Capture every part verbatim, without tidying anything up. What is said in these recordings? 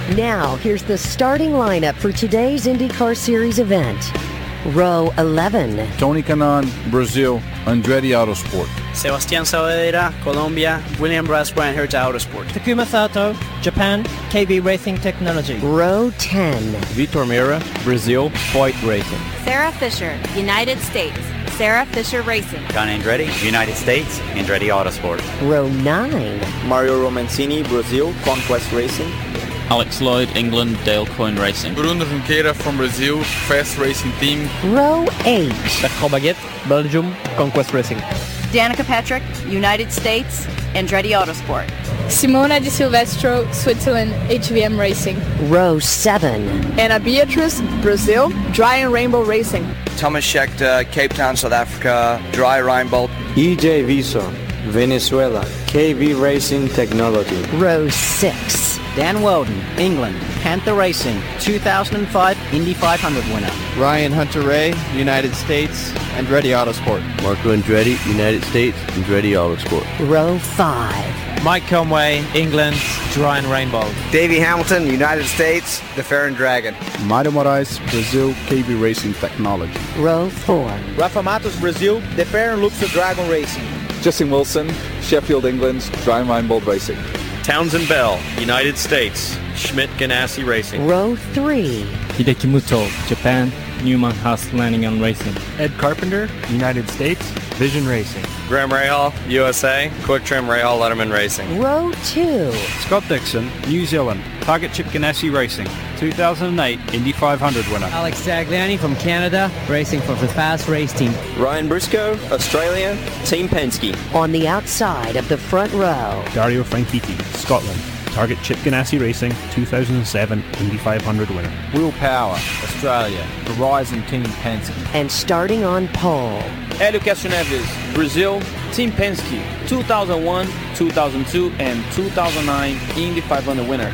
Now, here's the starting lineup for today's IndyCar Series event. Row eleven. Tony Kanaan, Brazil, Andretti Autosport. Sebastián Saavedra, Colombia, William Brasbrand, Hertz Autosport. Takuma Sato, Japan, K B Racing Technology. Row ten. Vitor Meira, Brazil, Foyt Racing. Sarah Fisher, United States, Sarah Fisher Racing. John Andretti, United States, Andretti Autosport. Row nine. Mario Romancini, Brazil, Conquest Racing. Alex Lloyd, England, Dale Coyne Racing. Bruno Junqueira from Brazil, Fast Racing Team. Row eight. Bertrand Baguette, Belgium, Conquest Racing. Danica Patrick, United States, Andretti Autosport. Simona Di Silvestro, Switzerland, H V M Racing. Row seven. Anna Beatrice, Brazil, Dry and Rainbow Racing. Thomas Scheckter, Cape Town, South Africa, Dry Reinbold. E J Viso, Venezuela, K B Racing Technology. Row six. Dan Weldon, England, Panther Racing, two thousand five Indy five hundred winner. Ryan Hunter-Reay, United States, Andretti Autosport. Marco Andretti, United States, Andretti Autosport. Row five. Mike Conway, England, Dry and Rainbow. Davey Hamilton, United States, the Farron Dragon. Mário Moraes, Brazil, K B Racing Technology. Row four. Rafa Matos, Brazil, the Farron Luxor Dragon Racing. Justin Wilson, Sheffield, England, Dry and Rainbow Racing. Townsend Bell, United States, Schmidt Ganassi Racing. Row three. Hideki Muto, Japan, Newman Haas Lanningham Racing. Ed Carpenter, United States, Vision Racing. Graham Rahal, U S A, Quick Trim Rahal Letterman Racing. Row two. Scott Dixon, New Zealand, Target Chip Ganassi Racing. two thousand eight Indy five hundred winner. Alex Tagliani from Canada, racing for the Fast Race Team. Ryan Briscoe, Australia, Team Penske. On the outside of the front row. Dario Franchitti, Scotland, Target Chip Ganassi Racing, two thousand seven Indy five hundred winner. Will Power, Australia, Verizon Team Penske. And starting on pole. Hélio Castroneves, Brazil, Team Penske, two thousand one, two thousand two, and two thousand nine Indy five hundred winner.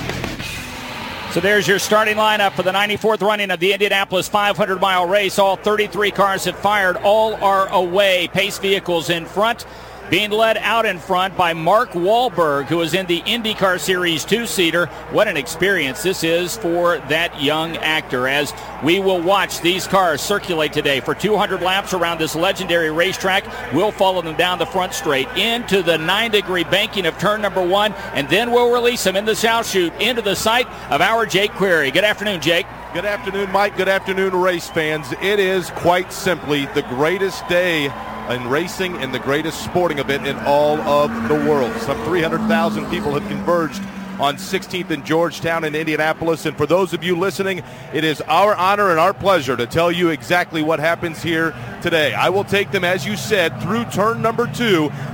So there's your starting lineup for the ninety-fourth running of the Indianapolis five hundred mile race. All thirty-three cars have fired. All are away. Pace vehicles in front, being led out in front by Mark Wahlberg, who is in the IndyCar Series two-seater. What an experience this is for that young actor, as we will watch these cars circulate today for two hundred laps around this legendary racetrack. We'll follow them down the front straight into the nine-degree banking of turn number one, and then we'll release them in the south chute into the sight of our Jake Query. Good afternoon, Jake. Good afternoon, Mike. Good afternoon, race fans. It is quite simply the greatest day in racing and the greatest sporting event in all of the world. Some three hundred thousand people have converged on sixteenth and Georgetown in Indianapolis. And for those of you listening, it is our honor and our pleasure to tell you exactly what happens here today. I will take them, as you said, through turn number two.